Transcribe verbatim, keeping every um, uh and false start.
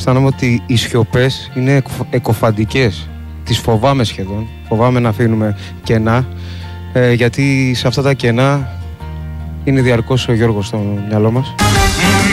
αισθάνομαι ότι οι σιωπές είναι εκοφαντικές. Τις φοβάμαι σχεδόν. Φοβάμαι να αφήνουμε κενά, ε, γιατί σε αυτά τα κενά είναι διαρκώς ο Γιώργος στο μυαλό μας.